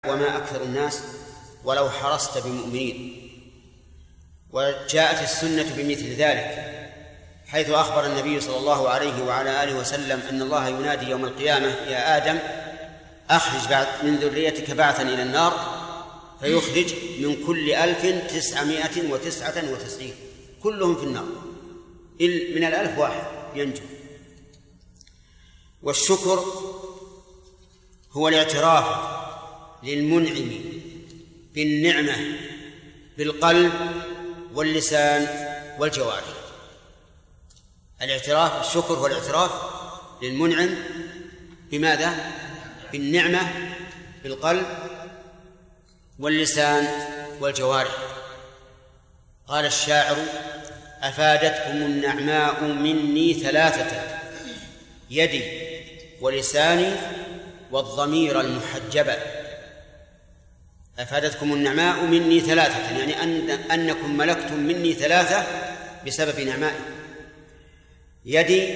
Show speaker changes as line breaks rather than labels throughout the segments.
وما أكثر الناس ولو حرصت بمؤمنين. وجاءت السنة بمثل ذلك، حيث أخبر النبي صلى الله عليه وعلى آله وسلم أن الله ينادي يوم القيامة: يا آدم أخرج من ذريتك بعثا إلى النار، فيخرج من كل 1999 كلهم في النار، من 1000 واحد ينجو. والشكر هو الاعتراف للمنعم بالنعمة بالقلب واللسان والجوارح. الشكر هو الاعتراف للمنعم بماذا؟ بالنعمة بالقلب واللسان والجوارح. قال الشاعر: أفادتكم النعماء مني 3: يدي ولساني والضمير المحجبة. أفادتكم النعماء مني 3، يعني أنكم ملكتم مني 3 بسبب نعمائي: يدي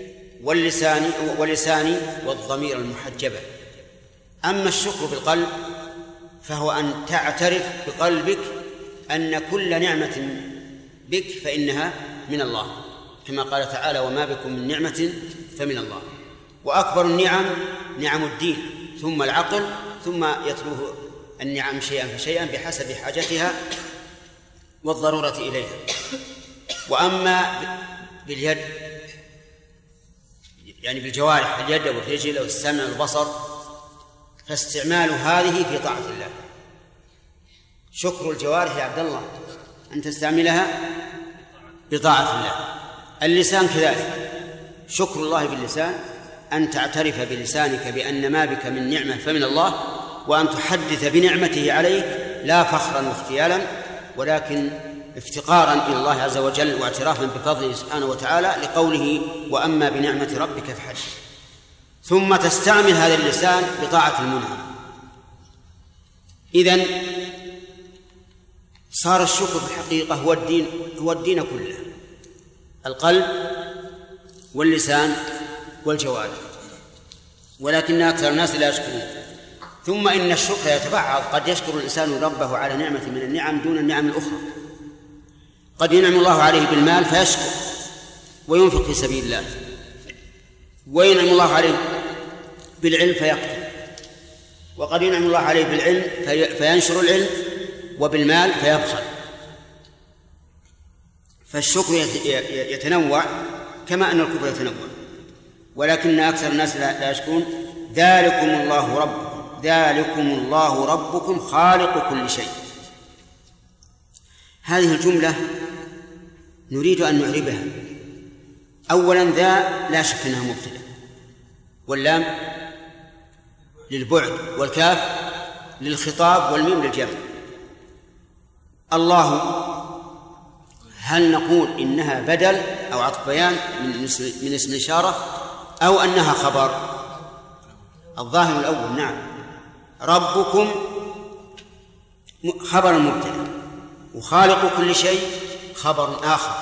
ولساني والضمير المحجبة. أما الشكر بالقلب فهو أن تعترف بقلبك أن كل نعمة بك فإنها من الله، كما قال تعالى: وما بكم من نعمة فمن الله. وأكبر النعم نعم الدين، ثم العقل، ثم يتلوه النعم شيئا فشيئا بحسب حاجتها والضرورة إليها. وأما باليد، يعني بالجوارح، اليد والرجل والسمع والبصر، فاستعمال هذه في طاعة الله. شكر الجوارح يا عبد الله أن تستعملها بطاعة الله. اللسان كذلك، شكر الله باللسان أن تعترف بلسانك بأن ما بك من نعمة فمن الله، وأن تحدث بنعمته عليك لا فخرا واختيالا، ولكن افتقارا إلى الله عز وجل واعترافا بفضله سبحانه وتعالى، لقوله: وأما بنعمة ربك فحدث. ثم تستعمل هذا اللسان بطاعة المنعم. إذن صار الشكر في الحقيقة هو الدين كله: القلب واللسان والجوارح، ولكن أكثر الناس لا يشكرون. ثم إن الشكر يتبعض، قد يشكر الإنسان ربه على نعمة من النعم دون النعم الأخرى. قد ينعم الله عليه بالمال فيشكر وينفق في سبيل الله، وينعم الله عليه بالعلم فيقتل، وقد ينعم الله عليه بالعلم فينشر العلم، وبالمال فيبخل. فالشكر يتنوع كما أن الكفر يتنوع، ولكن أكثر الناس لا يشكرون. ذلكم الله ربكم خالق كل شيء. هذه الجملة نريد أن نعربها. أولا، ذا لا شك أنها مبتدأ، واللام للبعد، والكاف للخطاب، والميم للجمع. الله، هل نقول إنها بدل أو عطف بيان من اسم الإشارة، أو أنها خبر؟ الظاهر الأول، نعم. ربكم خبر مبتدأ، وخالق كل شيء خبر آخر،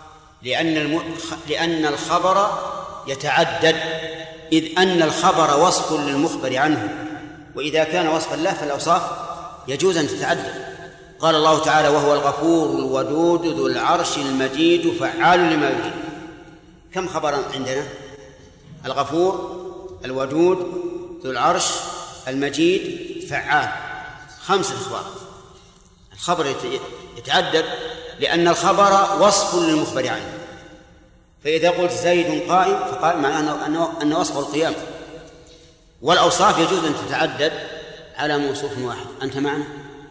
لأن الخبر يتعدد، إذ أن الخبر وصف للمخبر عنه، وإذا كان وصفا له فالأوصاف يجوز أن تتعدد. قال الله تعالى: وهو الغفور الودود ذو العرش المجيد فعال لما يريد. كم خبرا عندنا؟ الغفور، الودود، ذو العرش، المجيد، فعال، 5 أخبار. الخبر يتعدد لأن الخبر وصف للمخبر عنه. فإذا قلت زيد قائم فقال معناه أن وصف القيام. والأوصاف يجوز أن تتعدد على موصوف واحد. أنت معنا؟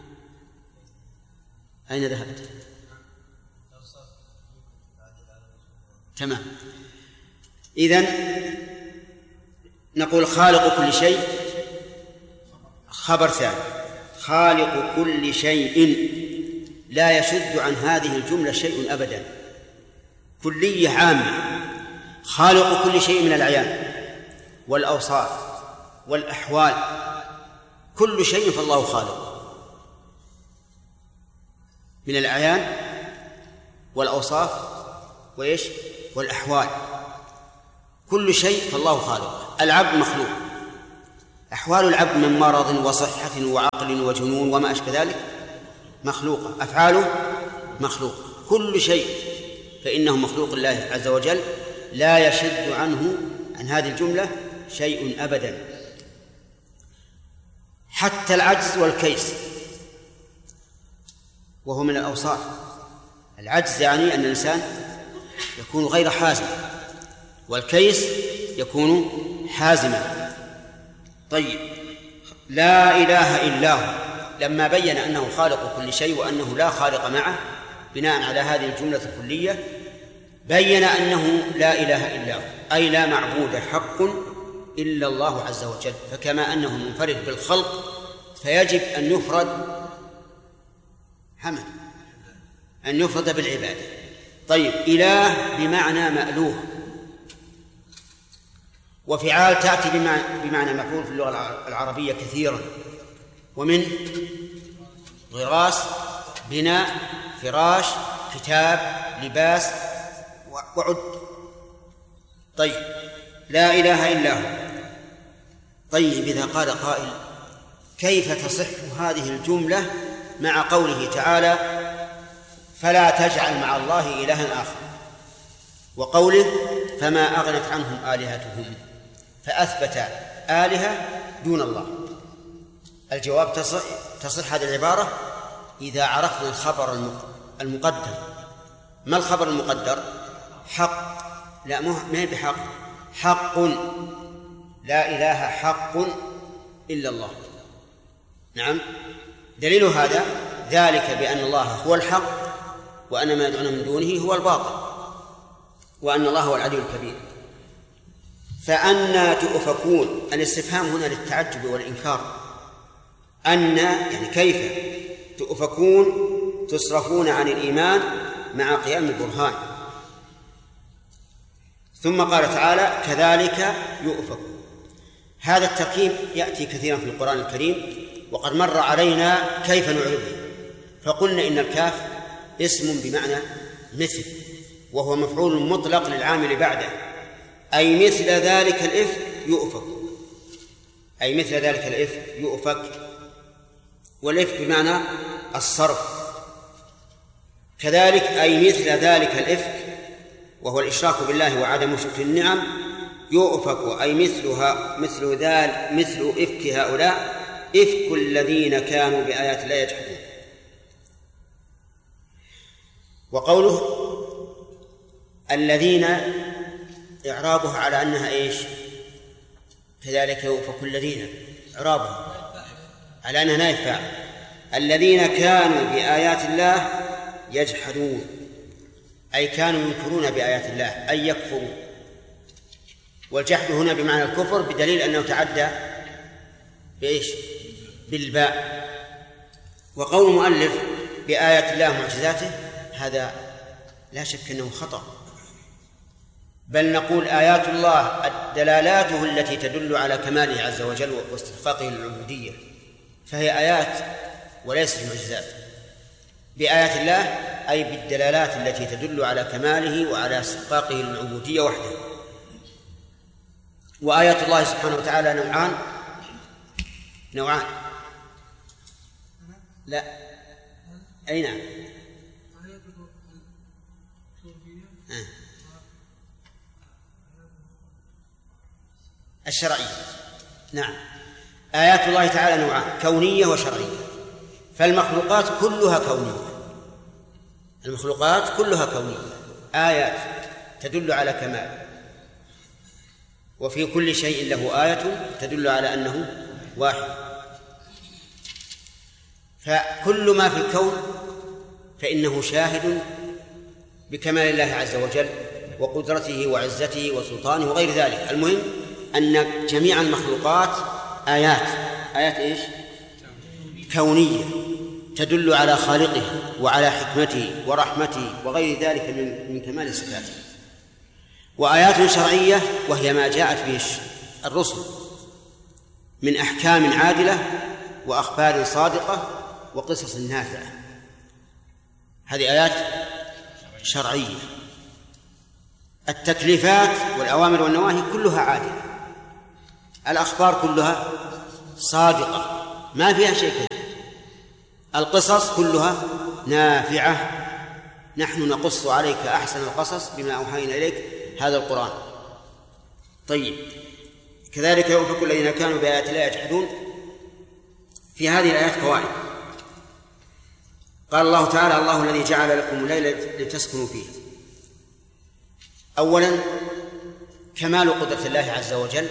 أين ذهبت؟ تمام. إذن نقول خالق كل شيء خبر ثاني. خالق كل شيء لا يشد عن هذه الجملة شيء أبدا، كلية عامة. خالق كل شيء من الأعيان والأوصاف والأحوال، كل شيء فالله خالق، من الأعيان والأوصاف والأحوال، كل شيء فالله خالق. العبد مخلوق، أحوال العبد من مرض وصحة وعقل وجنون وما أشبه ذلك مخلوقة، أفعاله مخلوقة، كل شيء فإنه مخلوق الله عز وجل، لا يشد عنه عن هذه الجملة شيء أبدا، حتى العجز والكيس، وهو من الأوصاف. العجز يعني أن الإنسان يكون غير حازم، والكيس يكون حازما. طيب، لا إله إلا هو لما بين أنه خالق كل شيء وأنه لا خالق معه بناء على هذه الجملة الكلية، بين أنه لا إله إلا هو، أي لا معبود حق إلا الله عز وجل. فكما أنه منفرد بالخلق فيجب أن يفرد أن يفرد بالعبادة. طيب، إله بمعنى مألوه، وفعال تأتي بمعنى مفعول في اللغة العربية كثيرا، ومن غراس، بناء، فراش، كتاب، لباس، وعد. طيب، لا إله إلا هو. طيب، إذا قال قائل كيف تصح هذه الجملة مع قوله تعالى فلا تجعل مع الله إلها آخر، وقوله فما أغنت عنهم آلهتهم، فأثبت آلهة دون الله؟ الجواب تصح هذه العبارة إذا عرفنا الخبر المقدر. ما الخبر المقدر؟ حق، لا ما هي بحق، حق، لا إله حق إلا الله. نعم، دليل هذا ذلك بأن الله هو الحق وأن ما يدعون من دونه هو الباطل، وأن الله هو العلي الكبير. فأنى تؤفكون، الاستفهام هنا للتعجب والإنكار. أن يعني كيف تؤفكون، تصرفون عن الإيمان مع قيام البرهان. ثم قال تعالى كذلك يؤفك. هذا التركيب يأتي كثيرا في القرآن الكريم، وقد مر علينا كيف نعرفه، فقلنا إن الكاف اسم بمعنى مثل، وهو مفعول مطلق للعامل بعده، أي مثل ذلك الإفك يؤفك، أي مثل ذلك الإفك يؤفك. والإفك بمعنى الصرف. كذلك أي مثل ذلك الإفك، وهو الإشراك بالله وعدم شكر النعم، يؤفك أي مثل إفك هؤلاء، إفك الذين كانوا بآيات الله يجحدون. وقوله الذين إعرابه على أنها إيش؟ كذلك يؤفك الذين، إعرابه على أنها نائب فاعل. الذين كانوا بآيات الله يجحدون، أي كانوا ينكرون بآيات الله، أي يكفروا. والجحد هنا بمعنى الكفر، بدليل أنه تعدى بإيش؟ بالباء. وقول المؤلف بآيات الله ومعجزاته هذا لا شك أنه خطأ، بل نقول آيات الله دلالاته التي تدل على كماله عز وجل واستحقاقه للعبودية، فهي آيات وليست معجزات. بآيات الله أي بالدلالات التي تدل على كماله وعلى استحقاقه للعبودية وحده. وآيات الله سبحانه وتعالى نوعان. لا، أي نعم، الشرعية. نعم، آيات الله تعالى نوعان، كونية وشرعية. فالمخلوقات كلها كونية، المخلوقات كلها كونية، آيات تدل على كمال، وفي كل شيء له آية تدل على أنه واحد. فكل ما في الكون فإنه شاهد بكمال الله عز وجل وقدرته وعزته وسلطانه وغير ذلك. المهم أن جميع المخلوقات آيات إيش؟ كونية تدل على خالقه وعلى حكمته ورحمته وغير ذلك من كمال صفاته. وآيات شرعية وهي ما جاءت به الرسل من أحكام عادلة وأخبار صادقة وقصص نافعة، هذه آيات شرعية. التكليفات والأوامر والنواهي كلها عادلة، الأخبار كلها صادقة ما فيها شيء كذب. القصص كلها نافعة، نحن نقص عليك أحسن القصص بما أوحينا إليك هذا القرآن. طيب، كذلك يؤفك الذين كانوا بآيات الله يجحدون. في هذه الآيات فوائد. قال الله تعالى: الله الذي جعل لكم الليل لتسكنوا فيه. أولا كمال قدرة الله عز وجل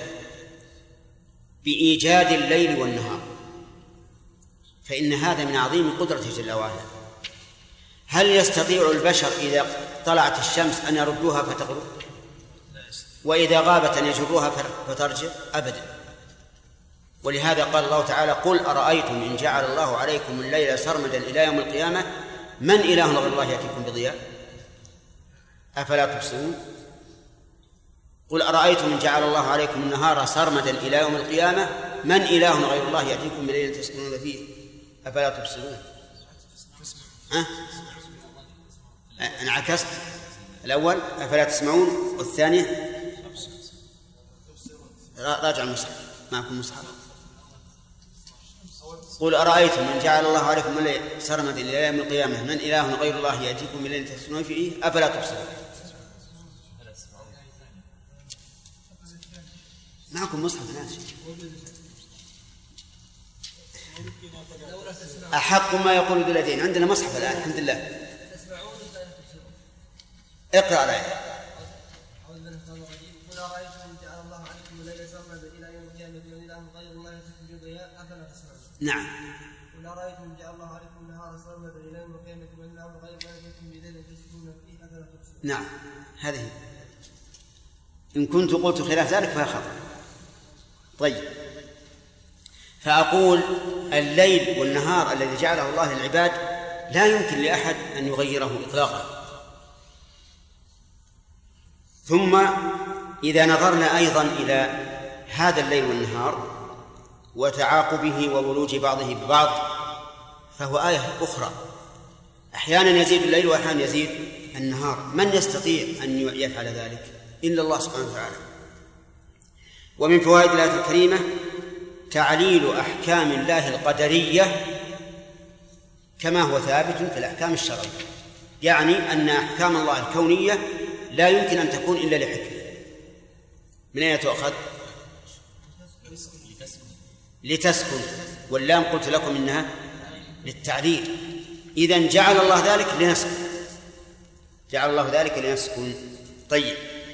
بإيجاد الليل والنهار، فإن هذا من عظيم قدرته جل وعلا. هل يستطيع البشر إذا طلعت الشمس أن يردوها فتغرب، وإذا غابت أن يجروها فترجع؟ أبدا. ولهذا قال الله تعالى: قل أرأيتم إن جعل الله عليكم الليل سرمدا إلى يوم القيامة من إله غير الله يأتيكم بضياء أفلا تبصرون. قل أرأيتم إن جعل الله عليكم النهار سرمدا إلى يوم القيامة من إله غير الله يأتيكم بليل تسكنون فيه أفلا تبصرون. أنا عكست الأول أفلا تسمعون، والثاني راجع المصحف، معكم مصحف. قل أرأيتم إن جعل الله عليكم الليل سرمدا إلى يوم القيامة من إله غير الله يأتيكم بليل تسكنون فيه أفلا تبصرون. معكم مصحف ناس. أحق ما يقول ذو اليدين. عندنا مصحف الآن الحمد لله. اقرأ الآية.
قل أرأيتم إن جعل الله عليكم الليل سرمدا إلى يوم القيامة من إله غير الله يأتيكم بضياء أفلا تسمعون.
نعم.
قل أرأيتم إن جعل الله عليكم النهار سرمدا إلى يوم القيامة من إله غير الله يأتيكم بليل تسكنون فيه أفلا تبصرون.
نعم، هذه إن كنت قلت خلاف ذلك فهي خطأ. طيب، فأقول الليل والنهار الذي جعله الله للعباد لا يمكن لأحد أن يغيره إطلاقا. ثم إذا نظرنا أيضا إلى هذا الليل والنهار وتعاقبه وولوج بعضه ببعض فهو آية أخرى. أحيانا يزيد الليل وأحيانا يزيد النهار. من يستطيع أن يفعل ذلك إلا الله سبحانه وتعالى. ومن فوائد الآية الكريمة تعليل أحكام الله القدرية كما هو ثابت في الأحكام الشرعية، يعني أن أحكام الله الكونية لا يمكن أن تكون إلا لحكمة. من أين تؤخذ؟ لتسكن، واللام قلت لكم إنها للتعليل. إذن جعل الله ذلك لنسكن، جعل الله ذلك لنسكن. طيب،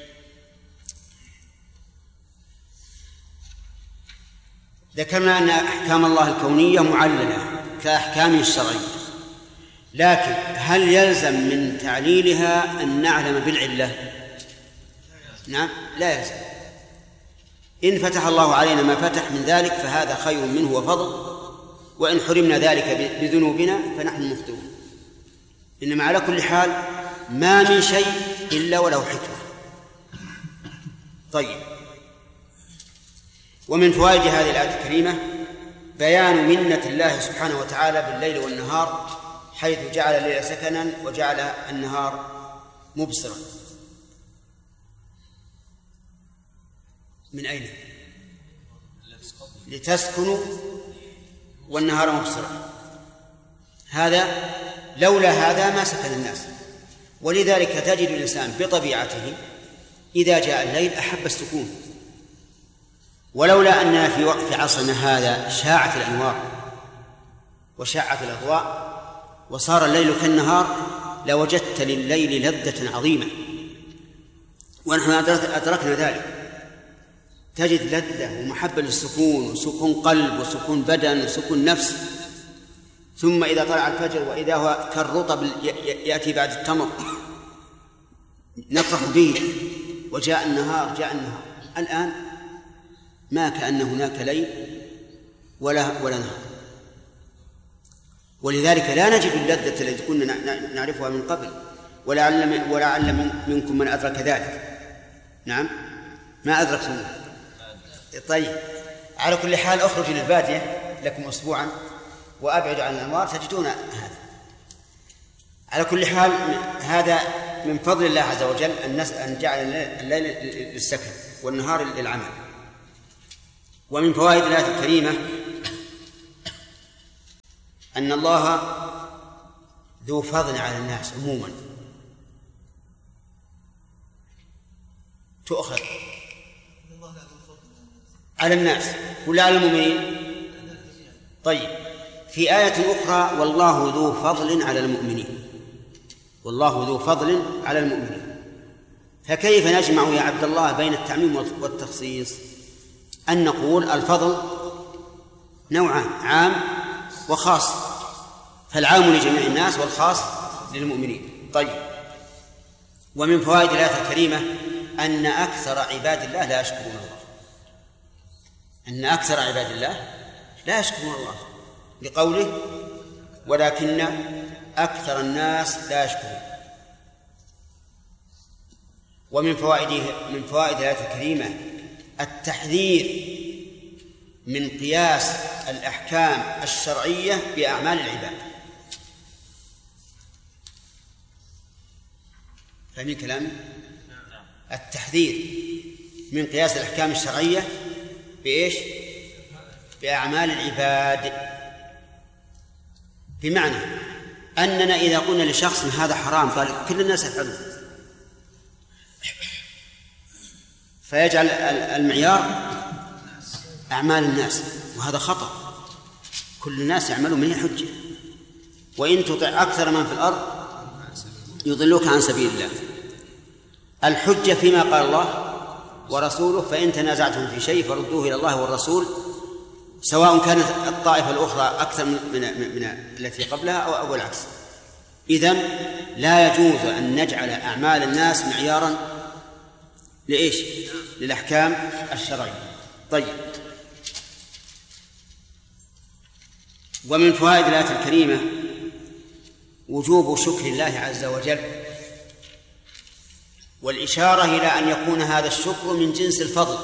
ذكرنا أن أحكام الله الكونية معللة كأحكامه الشرعية، لكن هل يلزم من تعليلها أن نعلم بالعلة؟ نعم، لا يلزم. إن فتح الله علينا ما فتح من ذلك فهذا خير منه وفضل، وإن حرمنا ذلك بذنوبنا فنحن مخطئون. إنما على كل حال ما من شيء إلا وله حكمة. طيب، ومن فوائد هذه الآية الكريمة بيان منة الله سبحانه وتعالى بالليل والنهار، حيث جعل الليل سكنا وجعل النهار مبصرا. من أين؟ لتسكنوا والنهار مبصرا. هذا لولا هذا ما سكن الناس. ولذلك تجد الإنسان بطبيعته إذا جاء الليل أحب السكون. ولولا أننا في وقت عصرنا هذا شاعت الأنوار وشاعت الأضواء وصار الليل كالنهار لوجدت لليل لذة عظيمة، ونحن أدركنا ذلك. تجد لذة ومحبة للسكون، وسكون قلب وسكون بدن وسكون نفس. ثم إذا طلع الفجر وإذا هو كالرطب يأتي بعد التمر نفرح به، وجاء النهار جاء النهار. الآن ما كأن هناك ليل ولا نهار. ولذلك لا نجد اللذة التي كنا نعرفها من قبل، ولعل منكم من أدرك ذلك. نعم، ما أدركتم. طيب، على كل حال أخرج للبادية لكم أسبوعا وأبعد عن الأنوار تجدون هذا. على كل حال هذا من فضل الله عز وجل أن جعل الليل للسكن والنهار للعمل. ومن فوائد الآية الكريمة أن الله ذو فضل على الناس عموما، تؤخذ على الناس ولا على المؤمنين؟ طيب، في آية أخرى والله ذو فضل على المؤمنين، والله ذو فضل على المؤمنين. فكيف نجمع يا عبد الله بين التعميم والتخصيص؟ أن نقول الفضل نوعان، عام وخاص، فالعام لجميع الناس والخاص للمؤمنين. طيب، ومن فوائد الآية الكريمة أن أكثر عباد الله لا يشكرون الله، أن أكثر عباد الله لا يشكرون الله، لقوله ولكن أكثر الناس لا يشكرون. ومن فوائد الآية الكريمة التحذير من قياس الأحكام الشرعية بأعمال العباد. فاهمين كلامي؟ التحذير من قياس الأحكام الشرعية بإيش؟ بأعمال العباد، بمعنى أننا إذا قلنا لشخص هذا حرام قال كل الناس يفعلون، فيجعل المعيار أعمال الناس، وهذا خطأ. كل الناس يعملون من حجة، وإن تطع أكثر من في الأرض يضلوك عن سبيل الله. الحجة فيما قال الله ورسوله، فإن تنازعتم في شيء فردوه إلى الله والرسول، سواء كانت الطائفة الأخرى أكثر من التي قبلها أو العكس. إذن لا يجوز أن نجعل أعمال الناس معيارا لإيش؟ للأحكام الشرعية. طيب، ومن فوائد الآية الكريمة وجوب شكر الله عز وجل، والإشارة إلى أن يكون هذا الشكر من جنس الفضل.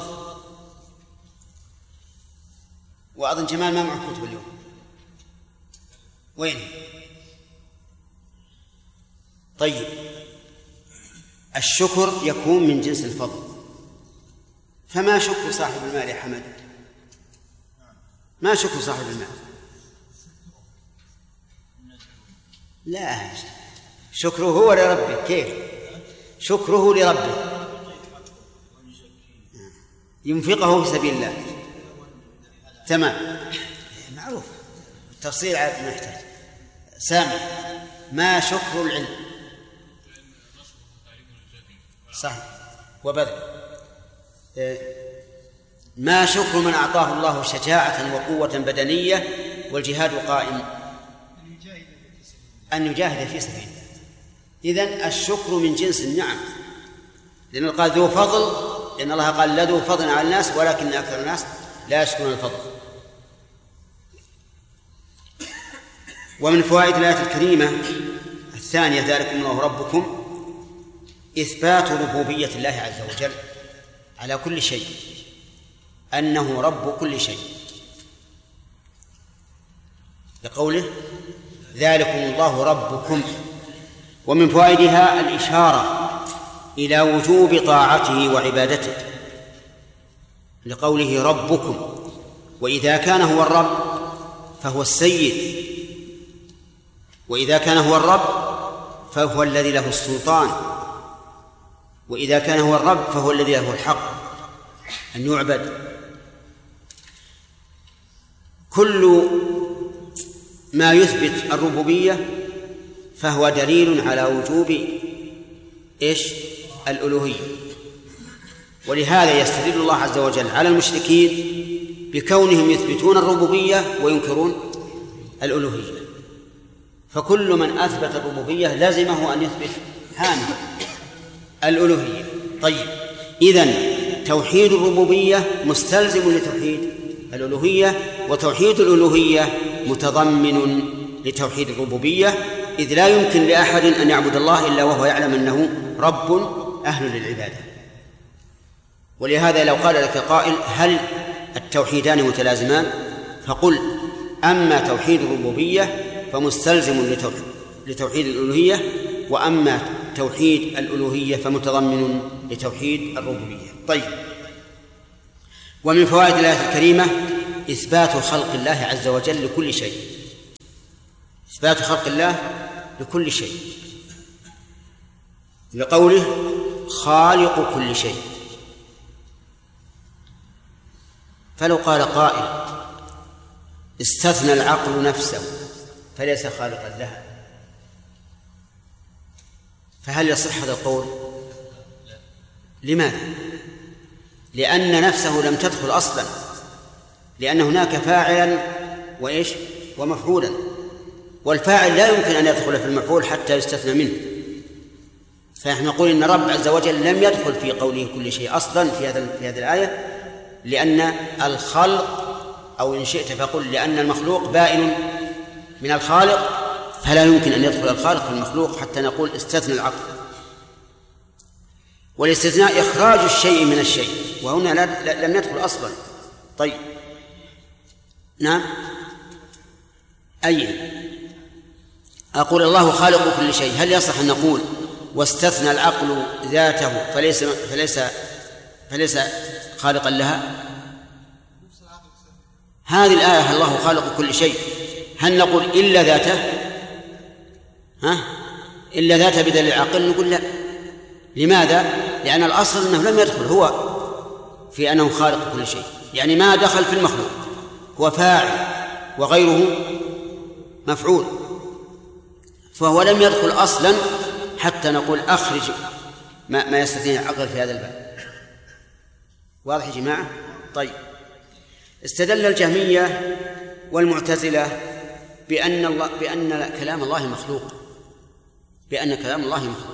وأظن جمال ما معه كتب اليوم، وين؟ طيب، الشكر يكون من جنس الفضل، فما شكر صاحب المال يا حمد؟ ما شكر صاحب المال؟ لا، شكره هو لربه. كيف شكره لربه؟ ينفقه في سبيل الله. تمام، معروف، التفصيل عاد ما يحتاج. سامع، ما شكر العلم؟ صحيح، وبذل. ما شكر من أعطاه الله شجاعة وقوة بدنية والجهاد قائم؟ أن يجاهد في سبيل الله. إذن الشكر من جنس النعم، لأن قال ذو فضل، لأن الله قال لا ذو فضل على الناس ولكن أكثر الناس لا يشكرون الفضل. ومن فوائد الآية الكريمة الثانية ذلكم الله ربكم إثبات ربوبية الله عز وجل على كل شيء، أنه رب كل شيء، لقوله ذلكم الله ربكم. ومن فوائدها الإشارة إلى وجوب طاعته وعبادته، لقوله ربكم، وإذا كان هو الرب فهو السيد، وإذا كان هو الرب فهو الذي له السلطان، وإذا كان هو الرب فهو الذي له الحق أن يعبد. كل ما يثبت الربوبية فهو دليل على وجوب الألوهية. ولهذا يستدل الله عز وجل على المشركين بكونهم يثبتون الربوبية وينكرون الألوهية، فكل من أثبت الربوبية لازمه أن يثبت الألوهية. طيب، إذن توحيد الربوبية مستلزم لتوحيد الألوهية، وتوحيد الألوهية متضمن لتوحيد الربوبية، إذ لا يمكن لأحد أن يعبد الله إلا وهو يعلم أنه رب أهل للعبادة. ولهذا لو قال لك قائل هل التوحيدان متلازمان؟ فقل أما توحيد الربوبية فمستلزم لتوحيد الألوهية، وأما توحيد الألوهية فمتضمن لتوحيد الربوبية. طيب، ومن فوائد الآية الكريمة إثبات خلق الله عز وجل لكل شيء، إثبات خلق الله لكل شيء، لقوله خالق كل شيء. فلو قال قائل استثنى العقل نفسه فليس خالقا لها، فهل يصح هذا القول؟ لماذا؟ لأن نفسه لم تدخل أصلا، لأن هناك فاعلا وإيش ومفعولا، والفاعل لا يمكن أن يدخل في المفعول حتى يستثنى منه. فنحن نقول إن رب عز وجل لم يدخل في قوله كل شيء أصلا في هذه الآية، لأن الخلق، أو إن شئت فقل لأن المخلوق بائن من الخالق، فلا يمكن أن يدخل الخالق في المخلوق حتى نقول استثنى العقل. والاستثناء إخراج الشيء من الشيء، وهنا لم يدخل أصلا. طيب نعم، أي أقول الله خالق كل شيء، هل يصح أن نقول واستثنى العقل ذاته فليس خالقا لها؟ هذه الآية الله خالق كل شيء، هل نقول إلا ذاته؟ إلا ذاته بدليل العقل؟ نقول لا. لماذا؟ لأن الأصل أنه لم يدخل هو في أنه خالق كل شيء، يعني ما دخل في المخلوق، هو فاعل وغيره مفعول، فهو لم يدخل أصلا حتى نقول أخرج ما يستثني العقل في هذا الباب. واضح يا جماعة؟ طيب، استدل الجهمية والمعتزلة بأن كلام الله مخلوق، بأن كلام الله مخلوق،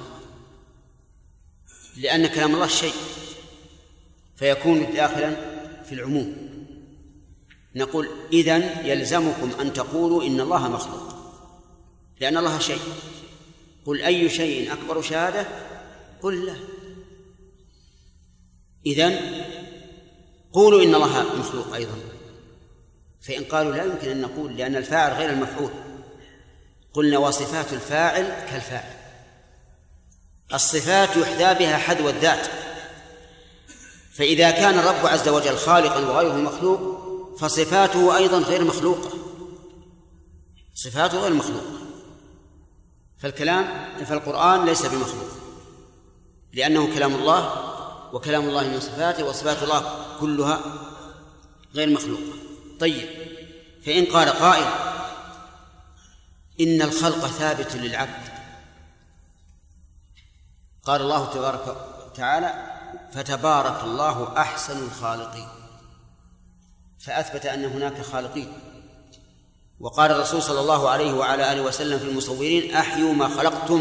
لأن كلام الله شيء فيكون داخلا في العموم. نقول إذن يلزمكم أن تقولوا إن الله مخلوق، لأن الله شيء. قل أي شيء أكبر شهادة؟ قل لا. إذن قولوا إن الله مخلوق أيضا. فإن قالوا لا يمكن أن نقول لأن الفاعل غير المفعول، قلنا وصفات الفاعل كالفاعل، الصفات يحذى بها حذو الذات، فإذا كان الرب عز وجل خالقا وغيره مخلوق فصفاته أيضا غير مخلوقة، صفاته غير مخلوقة. فالقرآن ليس بمخلوق، لأنه كلام الله، وكلام الله من صفاته، وصفات الله كلها غير مخلوقة. طيب، فإن قال قائل إن الخلق ثابت للعبد، قال الله تبارك وتعالى فتبارك الله أحسن الخالقين، فأثبت أن هناك خالقين. وقال الرسول صلى الله عليه وعلى آله وسلم في المصورين أحيوا ما خلقتم،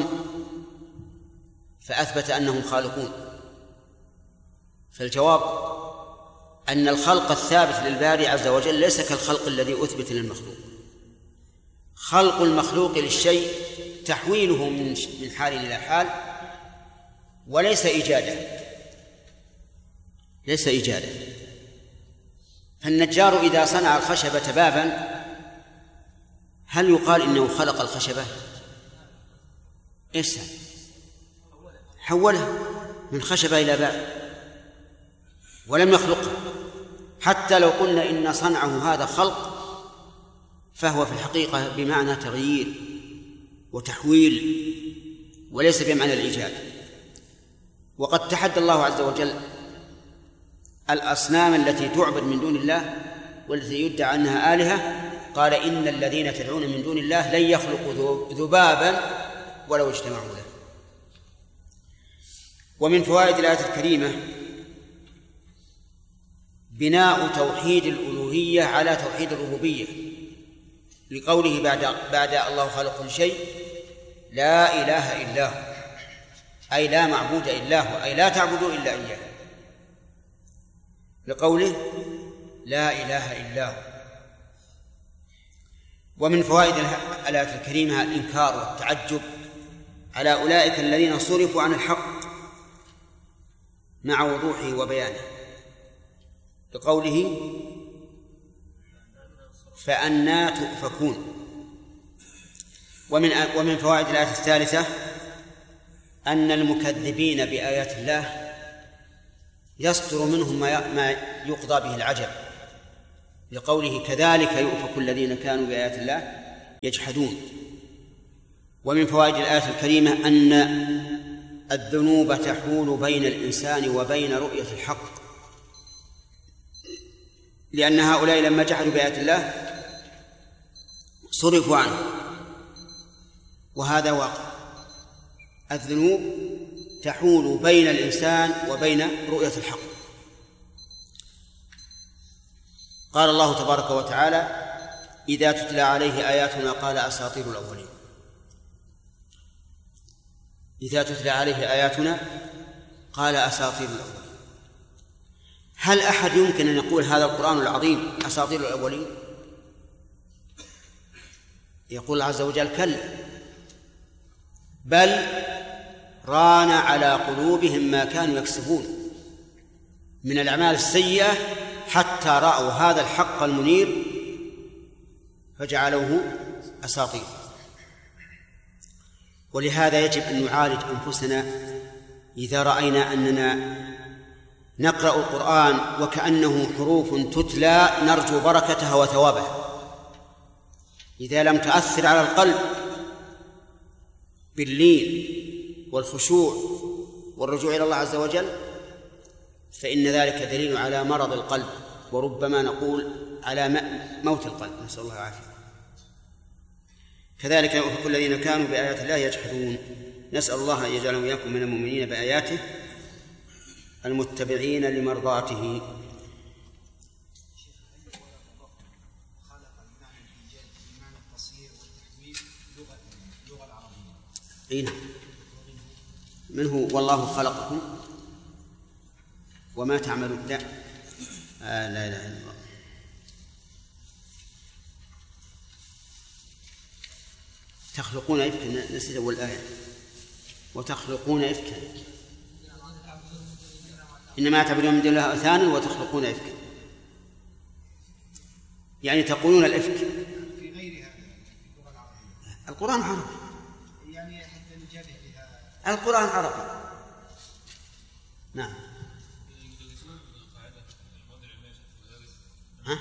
فأثبت أنهم خالقون. فالجواب أن الخلق الثابت للباري عز وجل ليس كالخلق الذي أثبت للمخلوق. خلق المخلوق للشيء تحويله من حال إلى حال، وليس إيجاده، ليس إيجاده. فالنجار إذا صنع الخشبة بابا هل يقال إنه خلق الخشبة؟ إيش حوله من خشبة إلى باب ولم يخلقه. حتى لو قلنا إن صنعه هذا خلق فهو في الحقيقة بمعنى تغيير وتحويل وليس بمعنى الإيجاد. وقد تحدى الله عز وجل الأصنام التي تعبد من دون الله والتي يدعى أنها آلهة، قال إن الذين تدعون من دون الله لن يخلقوا ذبابا ولو اجتمعوا له. ومن فوائد الآية الكريمة بناء توحيد الألوهية على توحيد الربوبية، لقوله بعد الله خالق كل شيء لا إله إلا هو، أي لا معبود إلا هو، أي لا تعبدوا إلا إياه، لقوله لا إله إلا هو. ومن فوائد الآية الكريمة الإنكار والتعجب على أولئك الذين صرفوا عن الحق مع وضوحه وبيانه، لقوله فأنى تؤفكون. ومن فوائد الآية الثالثة أن المكذبين بآيات الله يصدر منهم ما يقضى به العجب، لقوله كذلك يؤفك الذين كانوا بآيات الله يجحدون. ومن فوائد الآية الكريمة أن الذنوب تحول بين الإنسان وبين رؤية الحق، لأن هؤلاء لما جحدوا بآيات الله صرفوا عنه، وهذا واقع. الذنوب تحول بين الإنسان وبين رؤية الحق. قال الله تبارك وتعالى: إذا تتلى عليه آياتنا قال أساطير الأولين. إذا تتلى عليه آياتنا قال أساطير الأولين. هل أحد يمكن أن يقول هذا القرآن العظيم أساطير الأولين؟ يقول عز وجل: كلا، بل ران على قلوبهم ما كانوا يكسبون من الأعمال السيئة حتى رأوا هذا الحق المنير فجعلوه أساطير. ولهذا يجب أن نعالج أنفسنا إذا رأينا أننا نقرأ القرآن وكأنه حروف تتلى نرجو بركتها وثوابها، إذا لم تؤثر على القلب باللين والخشوع والرجوع إلى الله عز وجل فإن ذلك دليل على مرض القلب، وربما نقول على موت القلب، نسأل الله العافية. كذلك يؤفك الذين كانوا بآيات الله يجحدون. نسأل الله أن يجعلنا وإياكم من المؤمنين بآياته المتبعين لمرضاته. أين من هو؟ والله خلقكم وما تعملون. لا لا إله إلا الله. تخلقون إفكا، نسيت أول آية، وتخلقون إفكا، إنما تعبدون من دون الله أوثانا وتخلقون إفكا، يعني تقولون الإفك
في غيرها في اللغة العربية.
القرآن عربي،
يعني حتى نجابه بها.
القرآن عربي. نعم. ها؟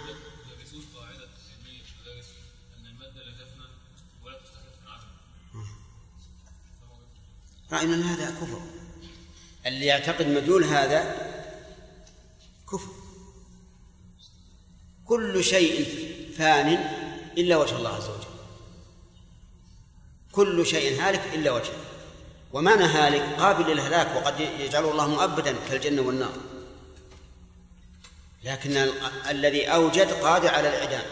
رأينا هذا كفر. اللي يعتقد مدلول هذا كفر. كل شيء فان إلا وجه الله عز وجل، كل شيء هالك إلا وجهه، ومعنى هالك قابل للهلاك، وقد يجعله الله مؤبدا كالجنة والنار، لكن الذي أوجد قادر على الإعدام،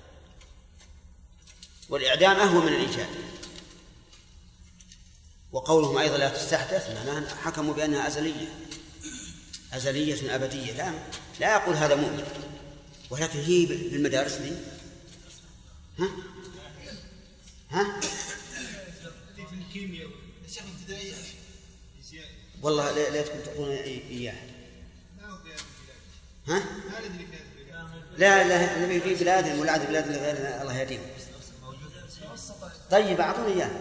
والإعدام أهون من الإيجاد. وقولهم أيضا لا تستحدث معناه حكموا بأنها أزلية أبدية. لا يقول هذا مؤمن، ولكن هي بالمدارس دي ها
في الكيمياء الشيخ ابتدائي
والله لا تكون تقولون إياه. ها؟ لا نبي في بلاد ولا عاد بلاد غيرنا الله يهديهم. طيب أعطوني إياه.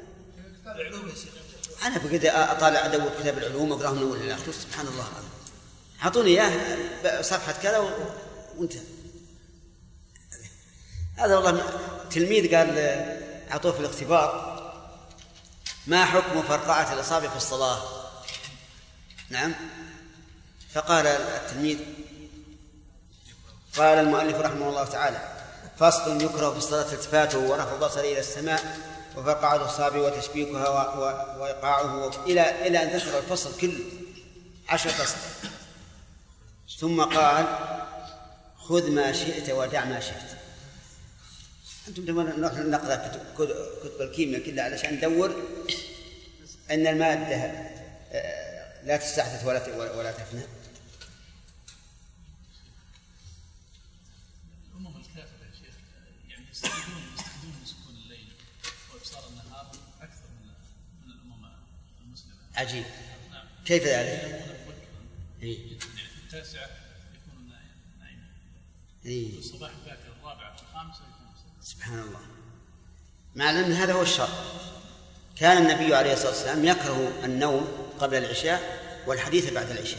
أنا بقدر أطالع أدور كتاب العلوم أقرأه من أول إلى آخره. سبحان الله، أعطوني إياه صفحة كذا وانتهى. هذا والله تلميذ قال أعطوه في الاختبار: ما حكم فرقعة الأصابع في الصلاة؟ نعم. فقال التلميذ، قال المؤلف رحمه الله تعالى: فصل يكره في الصلاة التفاته ورفع البصر إلى السماء وفرقعة الأصابع وتشبيكها وإيقاعه إلى أن ذكر الفصل كله 10 فصل، ثم قال: خذ ما شئت ودع ما شئت. أنتم نقرأ كتب الكيمياء كلها علشان ندور أن المادة لا تستحدث ولا تفنى.
الأمم الكافرة يا شيخ يعني يستخدمون سكون الليل وإبصار النهار أكثر من الأمم المسلمة.
عجيب.
نعم.
كيف ذلك؟
يعني في التاسعة يكون نائما. الصباح الباكر 4 و5 يكون.
سبحان الله. مع أن هذا هو الشر. كان النبي عليه الصلاة والسلام يكره النوم قبل العشاء والحديث بعد العشاء،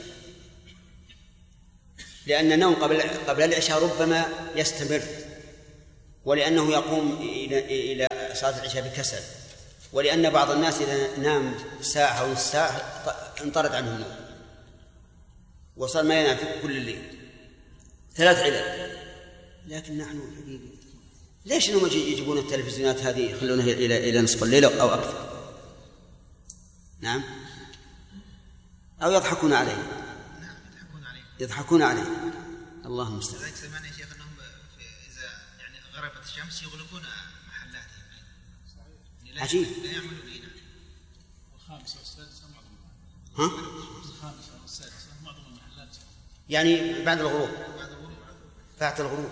لأن النوم قبل العشاء ربما يستمر، ولأنه يقوم إلى صلاة العشاء بكسل، ولأن بعض الناس إذا نام ساعة أو نصف ساعة انطرد عنه النوم وصار ما ينام كل الليل. 3 علل. لكن نحن حقيقي ليش انهم يجيبون التلفزيونات هذه يخلونها الى نصف الليل او اكثر؟ نعم. او يضحكون عليه.
نعم
يضحكون عليه. الله المستعان.
لذلك سمعنا يا شيخ انهم اذا يعني غربت الشمس يغلقون محلاتهم.
عجيب.
لا يعملون هنا.
الخامسة والسادسة معظم.
ها؟
الخامسة والسادسة معظم المحلات.
يعني بعد الغروب. بعد الغروب.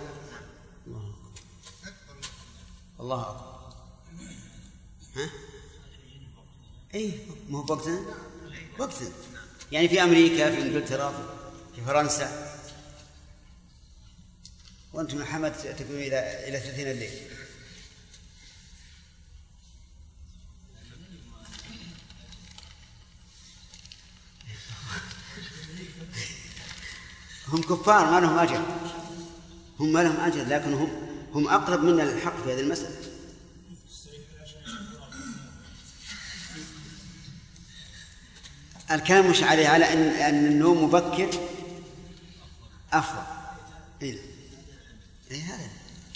الله أكبر. ها؟ أي ما هو بوقتنا؟ وقتنا. يعني في أمريكا، في إنجلترا، في فرنسا. وأنتم محمد تكونوا إلى 30 الليل. هم كفار ما لهم أجر. هم ما لهم أجر، لكن هم أقرب منا للحق في هذه المسألة. الكلام مش عليه على أن النوم مبكر أفضل. إيه هذا.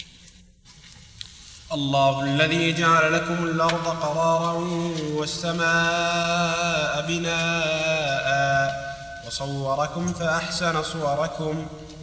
الله الذي جعل لكم الأرض قرارا والسماء بناء وصوركم فأحسن صوركم